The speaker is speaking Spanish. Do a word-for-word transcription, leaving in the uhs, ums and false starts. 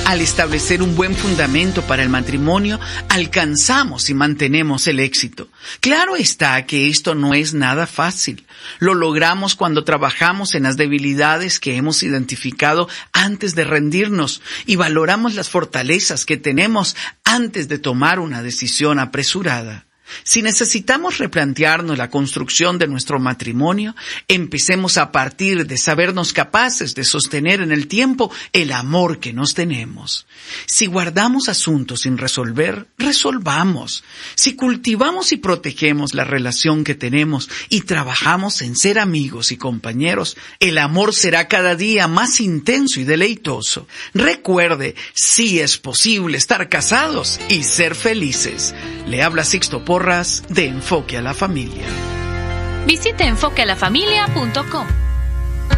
Al establecer un buen fundamento para el matrimonio, alcanzamos y mantenemos el éxito. Claro está que esto no es nada fácil. Lo logramos cuando trabajamos en las debilidades que hemos identificado antes de rendirnos y valoramos las fortalezas que tenemos antes de tomar una decisión apresurada. Si necesitamos replantearnos la construcción de nuestro matrimonio, empecemos a partir de sabernos capaces de sostener en el tiempo el amor que nos tenemos. Si guardamos asuntos sin resolver, resolvamos. Si cultivamos y protegemos la relación que tenemos y trabajamos en ser amigos y compañeros, el amor será cada día más intenso y deleitoso. Recuerde, sí es posible estar casados y ser felices. Le habla Sixto Porras de Enfoque a la Familia. Visite enfoque a la familia punto com.